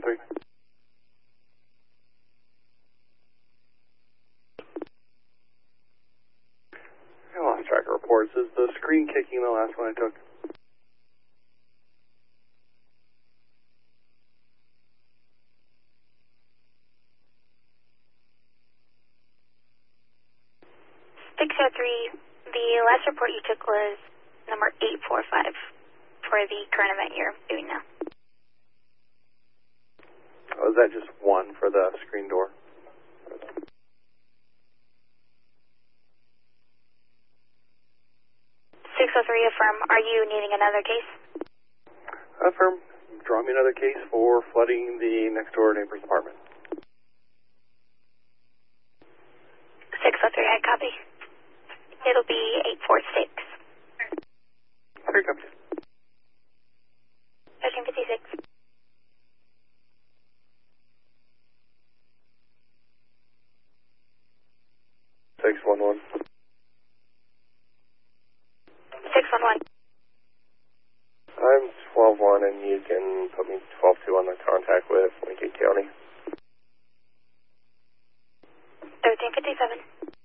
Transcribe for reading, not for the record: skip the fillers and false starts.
603. I lost track of reports. Is the screen kicking the last one I took? The last report you took was number 845 for the current event you're doing now. Oh, is that just one for the screen door? 603, affirm. Are you needing another case? Affirm. Draw me another case for flooding the next door neighbor's apartment. 603, I copy. It'll be 846. Here it comes. 1356. 611. 611. I'm 12-1, and you can put me 12-2 on the contact with Lincoln County. 1357.